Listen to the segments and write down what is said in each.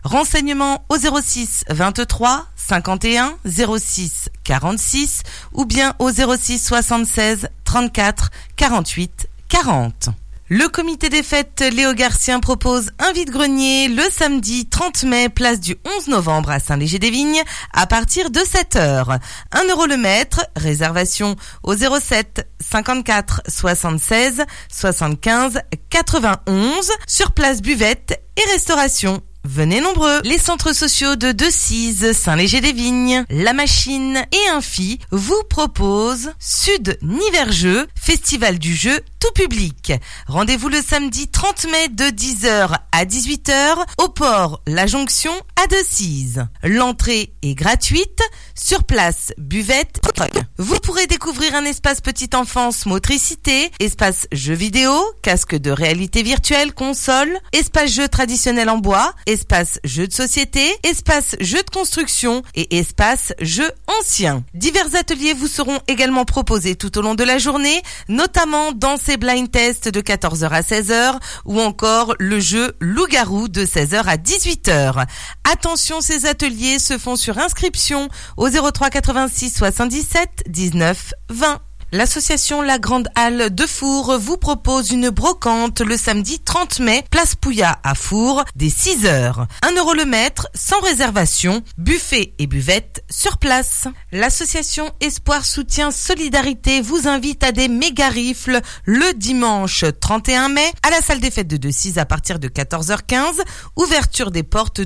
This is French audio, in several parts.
Renseignements au 06 23 51 06 46 ou bien au 06 76 34 48 40. Le comité des fêtes Léo Garcien propose un vide-grenier le samedi 30 mai, place du 11 novembre à Saint-Léger-des-Vignes à partir de 7h. 1 € le mètre, réservation au 07 54 76 75 91, sur place buvette et restauration. Venez nombreux. Les centres sociaux de Decize, Saint-Léger-des-Vignes, La Machine et Infi vous proposent Sud Nivergeux, festival du jeu tout public. Rendez-vous le samedi 30 mai de 10h à 18h au port La Jonction à Decize. L'entrée est gratuite, sur place buvette. Vous pourrez découvrir un espace petite enfance motricité, espace jeux vidéo, casque de réalité virtuelle, console, espace jeux traditionnel en bois, espace jeux de société, espace jeux de construction et espace jeux anciens. Divers ateliers vous seront également proposés tout au long de la journée, notamment dans ces blind tests de 14h à 16h ou encore le jeu Loup-garou de 16h à 18h. Attention, ces ateliers se font sur inscription au 03 86 77 19 20. L'association La Grande Halle de Four vous propose une brocante le samedi 30 mai, place Pouillat à Four, dès 6h. 1 € le mètre, sans réservation, buffet et buvette sur place. L'association Espoir Soutien Solidarité vous invite à des méga rifles le dimanche 31 mai à la salle des fêtes de Decize à partir de 14h15, ouverture des portes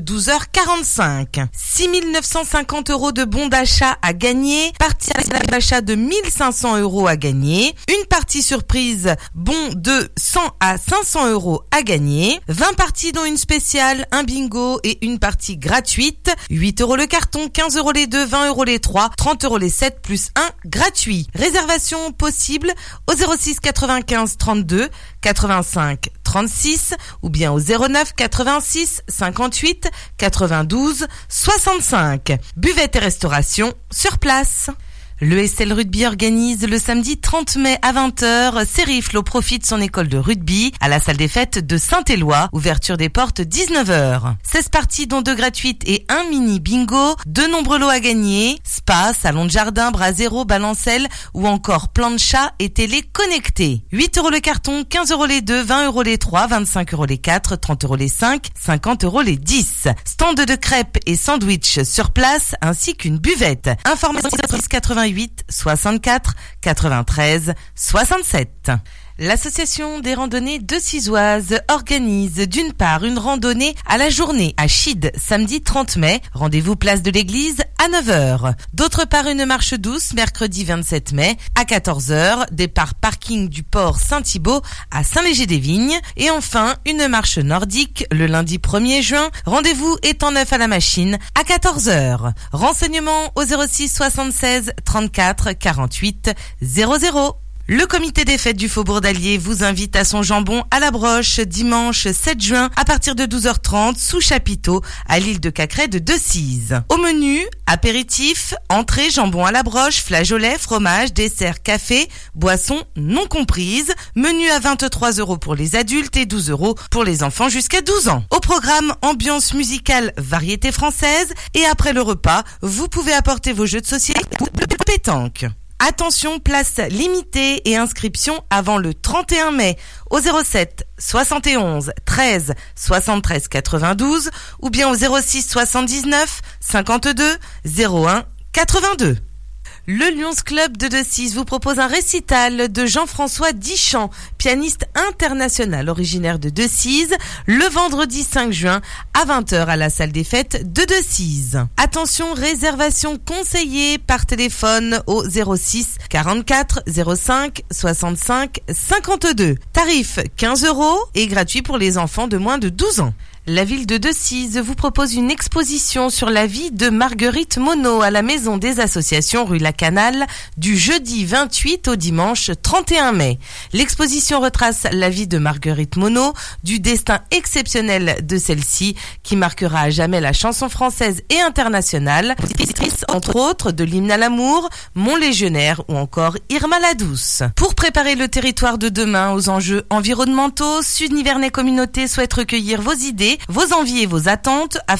12h45. 6 950 € de bons d'achat à gagner, partie d'achat de 1 500 € à gagner, une partie surprise, bon de 100 à 500 € à gagner, 20 parties dont une spéciale, un bingo et une partie gratuite, 8 € le carton, 15 € les 2, 20 € les 3, 30 € les 7 plus 1 gratuit. Réservation possible au 06 95 32 85 36 ou bien au 09 86 58 92 65. Buvette et restauration sur place. Le SL Rugby organise le samedi 30 mai à 20h ses rifles au profit de son école de rugby à la salle des fêtes de Saint-Éloi, ouverture des portes 19h. 16 parties dont 2 gratuites et un mini bingo, de nombreux lots à gagner, spa, salon de jardin, bras zéro, balancelle ou encore plancha et télé connectée. 8 € le carton, 15 € les 2, 20 € les 3, 25 € les 4, 30 € les 5, 50 € les 10. Stand de crêpes et sandwich sur place ainsi qu'une buvette. Information 88 64 93 67. L'association des randonnées decisoises organise d'une part une randonnée à la journée à Chide samedi 30 mai, rendez-vous place de l'église à 9h. D'autre part une marche douce mercredi 27 mai à 14h, départ parking du port Saint-Thibault à Saint-Léger-des-Vignes. Et enfin une marche nordique le lundi 1er juin, rendez-vous étant neuf à la machine à 14h. Renseignements au 06 76 34 48 00. Le comité des fêtes du Faubourg d'Allier vous invite à son jambon à la broche dimanche 7 juin à partir de 12h30 sous chapiteau à l'île de Cacrès de Decize. Au menu, apéritif, entrée, jambon à la broche, flageolet, fromage, dessert, café, boissons non comprises. Menu à 23 € pour les adultes et 12 € pour les enfants jusqu'à 12 ans. Au programme, ambiance musicale, variété française et après le repas, vous pouvez apporter vos jeux de société de pétanque. Attention, place limitée et inscription avant le 31 mai au 07 71 13 73 92 ou bien au 06 79 52 01 82. Le Lions Club de Decize vous propose un récital de Jean-François Dichand, pianiste international originaire de Decize, le vendredi 5 juin à 20h à la salle des fêtes de Decize. Attention, réservation conseillée par téléphone au 06 44 05 65 52. Tarif 15 € et gratuit pour les enfants de moins de 12 ans. La ville de Decize vous propose une exposition sur la vie de Marguerite Monod à la Maison des Associations rue La Canale du jeudi 28 au dimanche 31 mai. L'exposition retrace la vie de Marguerite Monod, du destin exceptionnel de celle-ci qui marquera à jamais la chanson française et internationale, entre autres de l'hymne à l'amour, Mon Légionnaire ou encore Irma la Douce. Pour préparer le territoire de demain aux enjeux environnementaux, Sud Nivernais Communauté souhaite recueillir vos idées, vos envies et vos attentes afin